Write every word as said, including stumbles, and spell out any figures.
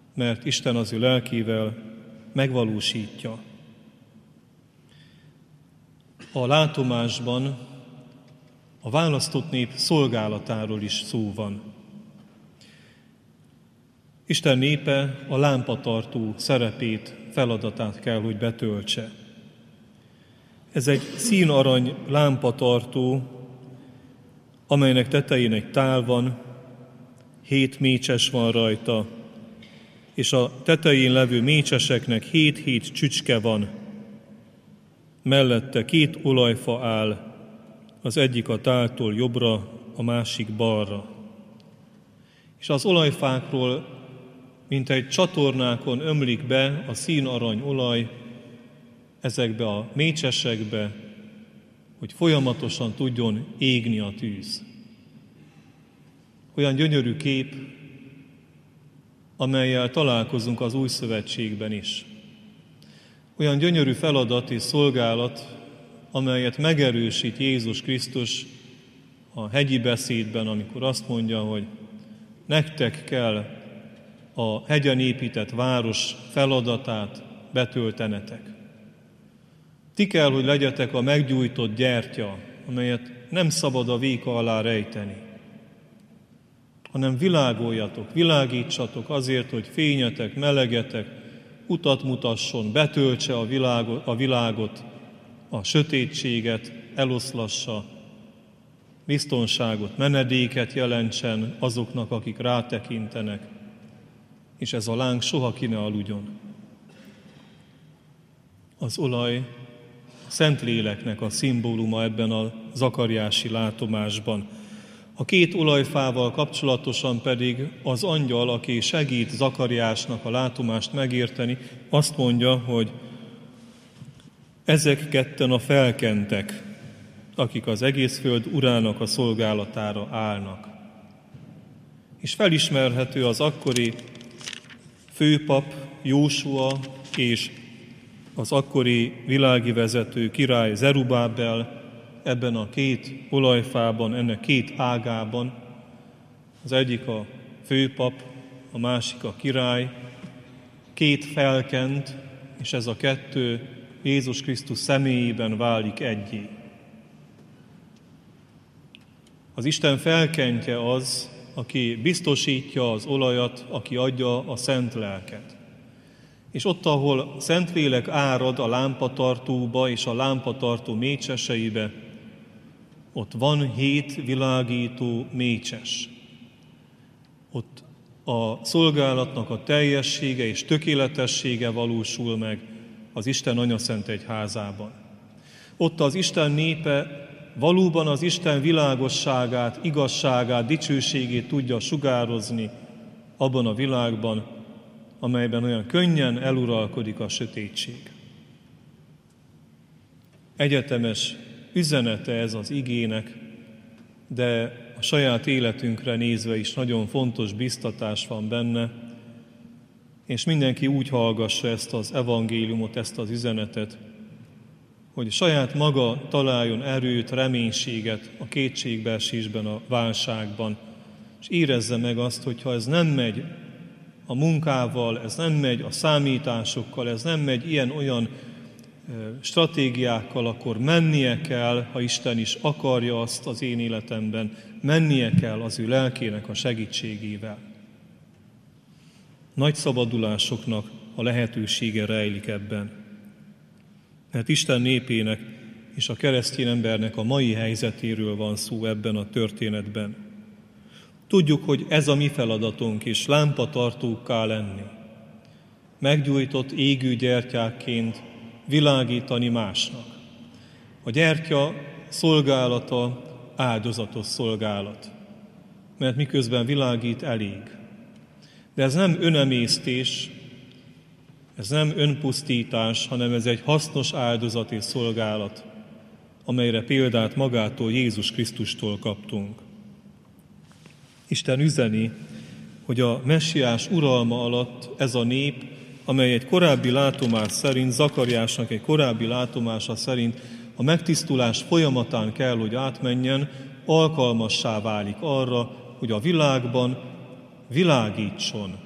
mert Isten az ő lelkével megvalósítja. A látomásban a választott nép szolgálatáról is szó van. Isten népe a lámpatartó szerepét, feladatát kell, hogy betöltse. Ez egy színarany lámpatartó, amelynek tetején egy tál van, hét mécses van rajta, és a tetején levő mécseseknek hét-hét csücske van. Mellette két olajfa áll, az egyik a táltól jobbra, a másik balra. És az olajfákról, mint egy csatornákon ömlik be a színarany olaj ezekbe a mécsesekbe, hogy folyamatosan tudjon égni a tűz. Olyan gyönyörű kép, amellyel találkozunk az Új Szövetségben is. Olyan gyönyörű feladat és szolgálat, amelyet megerősít Jézus Krisztus a hegyi beszédben, amikor azt mondja, hogy nektek kell a hegyen épített város feladatát betöltenetek. Ti kell, hogy legyetek a meggyújtott gyertya, amelyet nem szabad a véka alá rejteni, hanem világoljatok, világítsatok azért, hogy fényetek, melegetek, utat mutasson, betöltse a világot, a világot, a sötétséget eloszlassa, biztonságot, menedéket jelentsen azoknak, akik rátekintenek, és ez a láng soha ki ne aludjon. Az olaj a Szentléleknek a szimbóluma ebben a zakariási látomásban. A két olajfával kapcsolatosan pedig az angyal, aki segít Zakariásnak a látomást megérteni, azt mondja, hogy ezek ketten a felkentek, akik az egész föld urának a szolgálatára állnak. És felismerhető az akkori főpap Jósua és az akkori világi vezető király Zerubábel ebben a két olajfában, ennek két ágában. Az egyik a főpap, a másik a király, két felkent, és ez a kettő Jézus Krisztus személyében válik egyé. Az Isten felkentje az, aki biztosítja az olajat, aki adja a szent lelket. És ott, ahol Szentlélek árad a lámpatartóba és a lámpatartó mécseseibe, ott van hét világító mécses. Ott a szolgálatnak a teljessége és tökéletessége valósul meg az Isten Anyaszent Egyházában. Ott az Isten népe valóban az Isten világosságát, igazságát, dicsőségét tudja sugározni abban a világban, amelyben olyan könnyen eluralkodik a sötétség. Egyetemes üzenete ez az igének, de a saját életünkre nézve is nagyon fontos biztatás van benne, és mindenki úgy hallgassa ezt az evangéliumot, ezt az üzenetet, hogy saját maga találjon erőt, reménységet a kétségbeesésben, a válságban, és érezze meg azt, hogy ha ez nem megy a munkával, ez nem megy a számításokkal, ez nem megy ilyen-olyan stratégiákkal, akkor mennie kell, ha Isten is akarja azt az én életemben, mennie kell az ő lelkének a segítségével. Nagy szabadulásoknak a lehetősége rejlik ebben. Mert Isten népének és a keresztény embernek a mai helyzetéről van szó ebben a történetben. Tudjuk, hogy ez a mi feladatunk is, lámpatartókká lenni. Meggyújtott égő gyertyákként világítani másnak. A gyertya szolgálata áldozatos szolgálat, mert miközben világít, elég. De ez nem önemésztés, ez nem önpusztítás, hanem ez egy hasznos áldozat és szolgálat, amelyre példát magától, Jézus Krisztustól kaptunk. Isten üzeni, hogy a messiás uralma alatt ez a nép, amely egy korábbi látomás szerint, Zakariásnak egy korábbi látomása szerint a megtisztulás folyamatán kell, hogy átmenjen, alkalmassá válik arra, hogy a világban világítson,